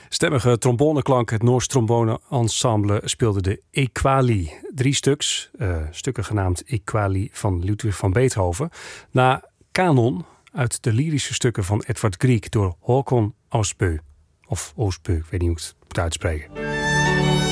Stemmige tromboneklank, het Noors Trombone Ensemble speelde de Equali. 3 stukken genaamd Equali van Ludwig van Beethoven. Na Kanon uit de lyrische stukken van Edvard Grieg door Håkon Oostbø. Of Oostbø, ik weet niet hoe ik het moet uitspreken.